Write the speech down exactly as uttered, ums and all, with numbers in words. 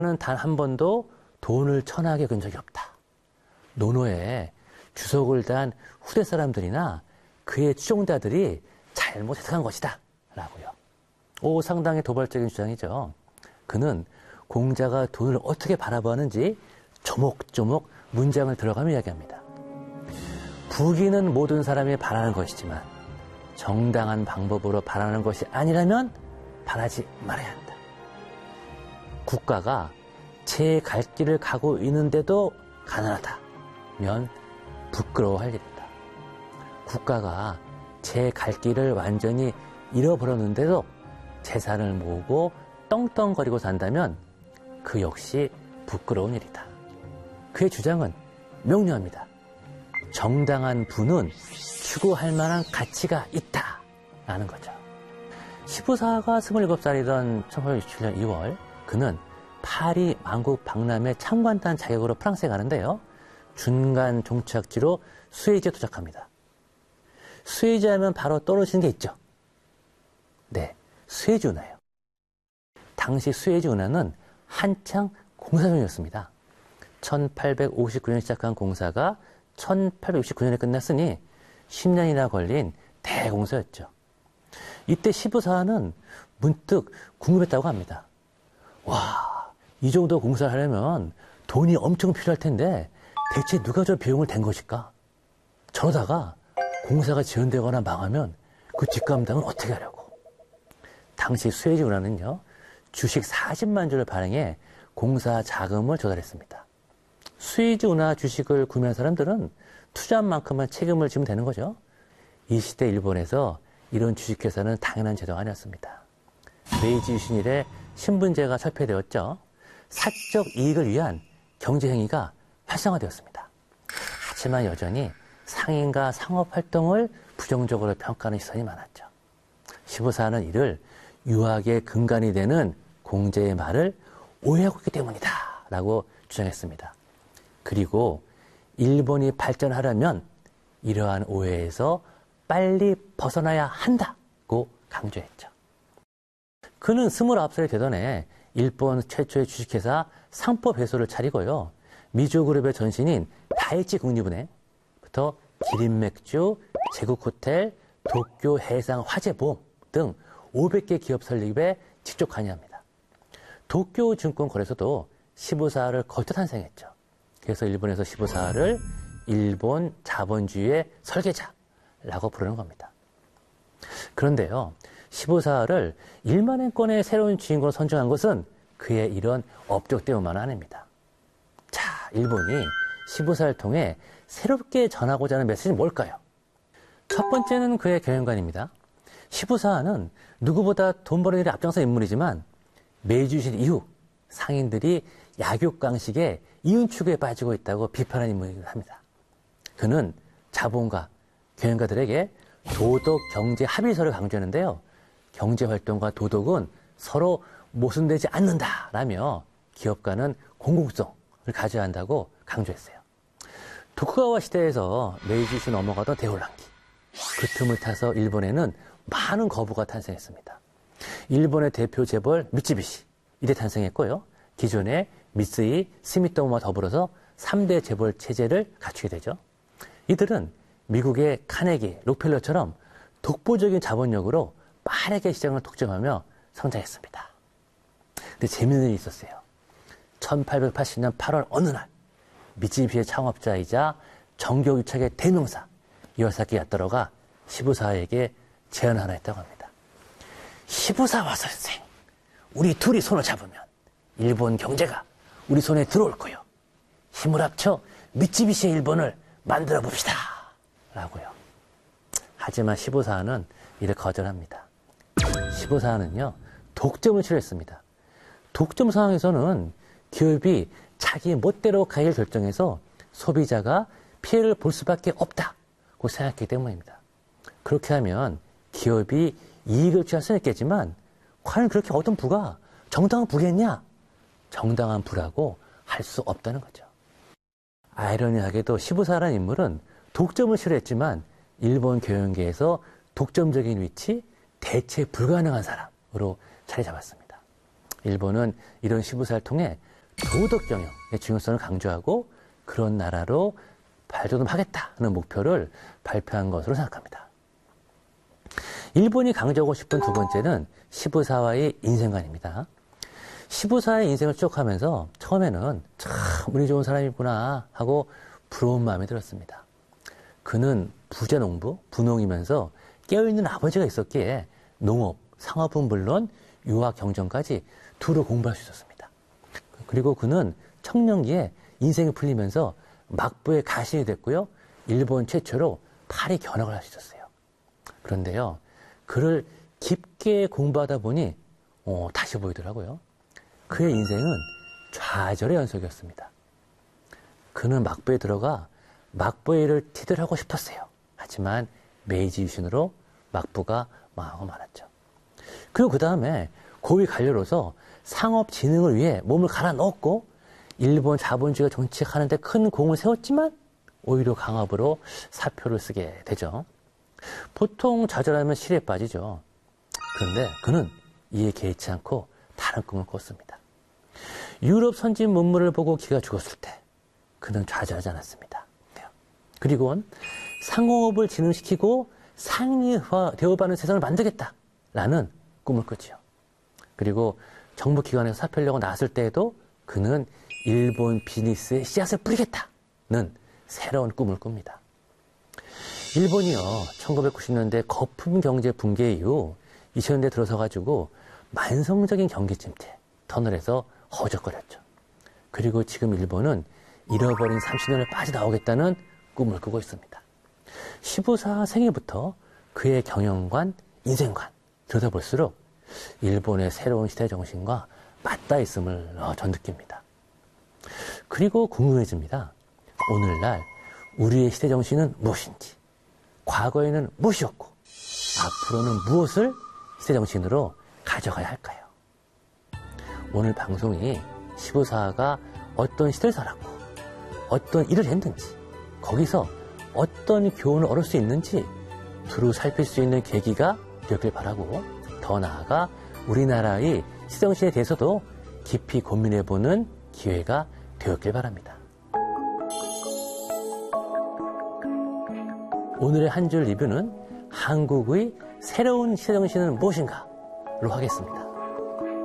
는 단 한 번도 돈을 천하게 건 적이 없다. 논어에 주석을 단 후대 사람들이나 그의 추종자들이 잘못 해석한 것이다. 라고요. 오, 상당히 도발적인 주장이죠. 그는 공자가 돈을 어떻게 바라보았는지 조목조목 문장을 들어가며 이야기합니다. 부귀는 모든 사람이 바라는 것이지만 정당한 방법으로 바라는 것이 아니라면 바라지 말아야 한다. 국가가 제 갈 길을 가고 있는데도 가난하다면 부끄러워할 일이다. 국가가 제 갈 길을 완전히 잃어버렸는데도 재산을 모으고 떵떵거리고 산다면 그 역시 부끄러운 일이다. 그의 주장은 명료합니다. 정당한 부는 추구할 만한 가치가 있다. 라는 거죠. 시부사가 스물일곱 살이던 천팔백육십칠 년 이월 그는 파리 왕국 박람회 참관단 자격으로 프랑스에 가는데요. 중간 종착지로 수에즈에 도착합니다. 수에즈 하면 바로 떠오르시는 게 있죠. 네, 수에즈 운하예요. 당시 수에즈 운하는 한창 공사 중이었습니다. 천팔백오십구 년에 시작한 공사가 천팔백육십구 년에 끝났으니 십 년이나 걸린 대공사였죠. 이때 시부사는 문득 궁금했다고 합니다. 와, 이 정도 공사를 하려면 돈이 엄청 필요할 텐데 대체 누가 저 비용을 댄 것일까? 저러다가 공사가 지연되거나 망하면 그 뒷감당은 어떻게 하려고? 당시 수에즈 운하는요, 주식 사십만 주를 발행해 공사 자금을 조달했습니다. 수에즈 운하 주식을 구매한 사람들은 투자한 만큼만 책임을 지면 되는 거죠. 이 시대 일본에서 이런 주식회사는 당연한 제도가 아니었습니다. 메이지 유신 이래 신분제가 철폐되었죠. 사적 이익을 위한 경제행위가 활성화되었습니다. 하지만 여전히 상인과 상업활동을 부정적으로 평가하는 시선이 많았죠. 시부사는 이를 유학의 근간이 되는 공제의 말을 오해하고 있기 때문이다 라고 주장했습니다. 그리고 일본이 발전하려면 이러한 오해에서 빨리 벗어나야 한다고 강조했죠. 그는 스물아홉 살이 되던 해 일본 최초의 주식회사 상포배소를 차리고요. 미주그룹의 전신인 다이치 국립은행부터 기린맥주, 제국호텔, 도쿄 해상 화재보험 등 오백 개 기업 설립에 직접 관여합니다. 도쿄 증권거래소도 시부사를 거쳐 탄생했죠. 그래서 일본에서 시부사를 일본 자본주의의 설계자라고 부르는 겁니다. 그런데요, 시부사를 일만엔 건의 새로운 주인공으로 선정한 것은 그의 이런 업적 때문만 아닙니다. 자, 일본이 시부사를 통해 새롭게 전하고자 하는 메시지는 뭘까요? 첫 번째는 그의 경영관입니다. 시부사는 누구보다 돈 버는 일에 앞장선 인물이지만 메이지 유신 이후 상인들이 약육강식에 이윤 추구에 빠지고 있다고 비판하는 인물이기도 합니다. 그는 자본가, 경영가들에게 도덕, 경제 합의서를 강조하는데요. 경제활동과 도덕은 서로 모순되지 않는다라며 기업가는 공공성을 가져야 한다고 강조했어요. 도쿠가와 시대에서 메이지 유신 넘어가던 대혼란기. 그 틈을 타서 일본에는 많은 거부가 탄생했습니다. 일본의 대표 재벌 미쯔비시 이래 탄생했고요. 기존의 미쓰이, 스미토모와 더불어서 삼 대 재벌 체제를 갖추게 되죠. 이들은 미국의 카네기, 록펠러처럼 독보적인 자본력으로 빠르게 시장을 독점하며 성장했습니다. 근데 재미있는 일이 있었어요. 천팔백팔십 년 팔월 어느 날 미쯔비시의 창업자이자 정교유착의 대명사 이와사키 야타로가 시부사에게 제안 하나 했다고 합니다. 시부사와 선생, 우리 둘이 손을 잡으면 일본 경제가 우리 손에 들어올 거요. 힘을 합쳐 미쯔비시의 일본을 만들어 봅시다. 라고요. 하지만 시부사는 이를 거절합니다. 시부사는요, 독점을 치료했습니다. 독점 상황에서는 기업이 자기 멋대로 가기를 결정해서 소비자가 피해를 볼 수밖에 없다고 생각했기 때문입니다. 그렇게 하면 기업이 이익을 취할 수는 있겠지만 과연 그렇게 얻은 부가 정당한 부겠냐? 정당한 부라고 할 수 없다는 거죠. 아이러니하게도 시부사라는 인물은 독점을 싫어했지만 일본 경영계에서 독점적인 위치, 대체 불가능한 사람으로 자리 잡았습니다. 일본은 이런 시부사를 통해 도덕 경영의 중요성을 강조하고 그런 나라로 발돋움하겠다는 목표를 발표한 것으로 생각합니다. 일본이 강조하고 싶은 두 번째는 시부사와의 인생관입니다. 시부사의 인생을 추적하면서 처음에는 참 운이 좋은 사람이구나 하고 부러운 마음이 들었습니다. 그는 부자농부, 분농이면서 깨어있는 아버지가 있었기에 농업, 상업은 물론 유학 경전까지 두루 공부할 수 있었습니다. 그리고 그는 청년기에 인생이 풀리면서 막부의 가신이 됐고요. 일본 최초로 파리 견학을 할 수 있었어요. 그런데요, 그를 깊게 공부하다 보니 어, 다시 보이더라고요. 그의 인생은 좌절의 연속이었습니다. 그는 막부에 들어가 막부의 일을 티들하고 싶었어요. 하지만 메이지 유신으로 막부가 망하고 말았죠. 그리고 그 다음에 고위 관료로서 상업 진흥을 위해 몸을 갈아 넣었고 일본 자본주의가 정치하는데 큰 공을 세웠지만 오히려 강압으로 사표를 쓰게 되죠. 보통 좌절하면 실에 빠지죠. 그런데 그는 이에 개의치 않고 다른 꿈을 꿨습니다. 유럽 선진 문물을 보고 기가 죽었을 때 그는 좌절하지 않았습니다. 그리고 상호업을 진흥시키고 상리화 대우받는 세상을 만들겠다라는 꿈을 꿨죠. 그리고 정부 기관에서 사표를 내고 나왔을 때에도 그는 일본 비즈니스의 씨앗을 뿌리겠다는 새로운 꿈을 꿉니다. 일본이요, 천구백구십 년대 거품 경제 붕괴 이후 이천 년대 들어서가지고 만성적인 경기 침체, 터널에서 허적거렸죠. 그리고 지금 일본은 잃어버린 삼십 년을 빠져나오겠다는 꿈을 꾸고 있습니다. 시부사 생애부터 그의 경영관, 인생관 들여다볼수록 일본의 새로운 시대 정신과 맞닿아 있음을 전 느낍니다. 그리고 궁금해집니다. 오늘날 우리의 시대 정신은 무엇인지, 과거에는 무엇이었고 앞으로는 무엇을 시대 정신으로 가져가야 할까요? 오늘 방송이 시부사가 어떤 시대를 살았고 어떤 일을 했는지, 거기서 어떤 교훈을 얻을 수 있는지 두루 살필 수 있는 계기가 되길 바라고, 더 나아가 우리나라의 시정신에 대해서도 깊이 고민해보는 기회가 되었길 바랍니다. 오늘의 한 줄 리뷰는 한국의 새로운 시정신은 무엇인가로 하겠습니다.